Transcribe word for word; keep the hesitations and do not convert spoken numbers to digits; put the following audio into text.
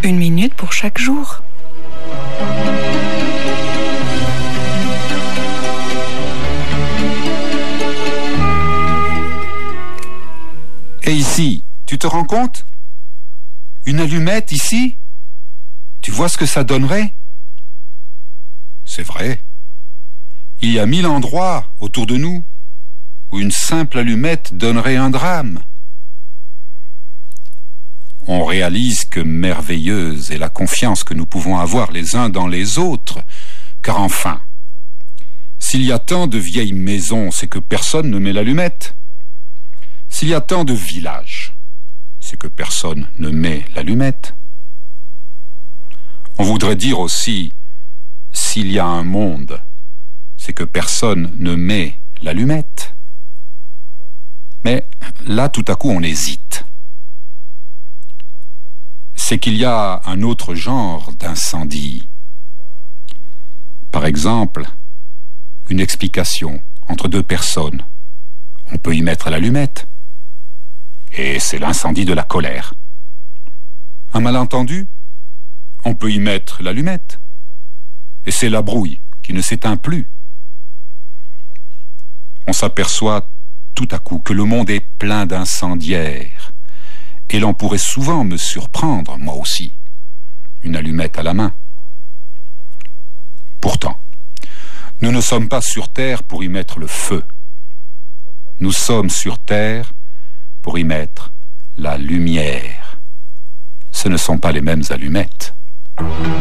Une minute pour chaque jour. Et ici, tu te rends compte? Une allumette ici? Tu vois ce que ça donnerait? C'est vrai. Il y a mille endroits autour de nous où une simple allumette donnerait un drame. On réalise que merveilleuse est la confiance que nous pouvons avoir les uns dans les autres, car enfin, s'il y a tant de vieilles maisons, c'est que personne ne met l'allumette. S'il y a tant de villages, c'est que personne ne met l'allumette. On voudrait dire aussi, s'il y a un monde, c'est que personne ne met l'allumette. Mais là, tout à coup, on hésite. C'est qu'il y a un autre genre d'incendie. Par exemple, une explication entre deux personnes. On peut y mettre l'allumette. Et c'est l'incendie de la colère. Un malentendu, on peut y mettre l'allumette. Et c'est la brouille qui ne s'éteint plus. On s'aperçoit tout à coup que le monde est plein d'incendiaires. Et l'on pourrait souvent me surprendre, moi aussi, une allumette à la main. Pourtant, nous ne sommes pas sur terre pour y mettre le feu. Nous sommes sur terre pour y mettre la lumière. Ce ne sont pas les mêmes allumettes.